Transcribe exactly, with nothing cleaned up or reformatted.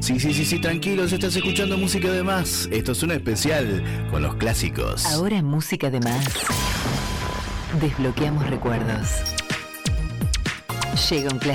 Sí, sí, sí, sí, tranquilos, estás escuchando música de más. Esto es un especial con los clásicos. Ahora en Música de Más, desbloqueamos recuerdos. Llega un clásico.